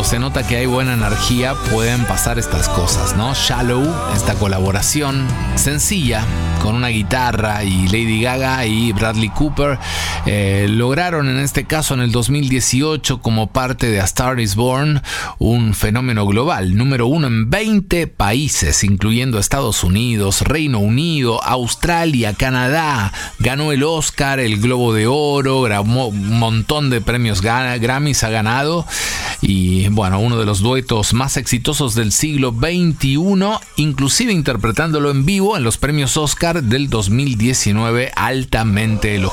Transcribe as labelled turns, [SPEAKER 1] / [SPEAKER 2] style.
[SPEAKER 1] se nota que hay buena energía, pueden pasar estas cosas, ¿no? Shallow, esta colaboración sencilla con una guitarra, y Lady Gaga y Bradley Cooper lograron en este caso en el 2018, como parte de A Star Is Born, un fenómeno global, número 1 en 20 países, incluyendo Estados Unidos, Reino Unido, Australia, Canadá. Ganó el Oscar, el Globo de Oro, un montón de premios Grammys ha ganado, y bueno, uno de los duetos más exitosos del siglo XXI, inclusive interpretándolo en vivo en los premios Oscar del 2019, altamente elogiado.